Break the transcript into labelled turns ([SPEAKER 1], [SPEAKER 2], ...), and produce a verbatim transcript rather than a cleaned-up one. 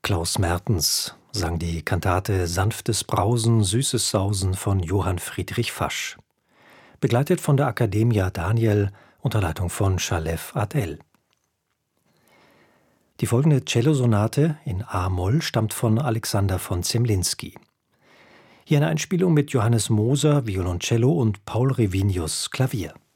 [SPEAKER 1] Klaus Mertens sang die Kantate »Sanftes Brausen, süßes Sausen« von Johann Friedrich Fasch. Begleitet von der Accademia Daniel unter Leitung von Shalev Adel. Die folgende Cellosonate in a-Moll stammt von Alexander von Zemlinsky. Hier eine Einspielung mit Johannes Moser, Violoncello und Paul Revinius, Klavier.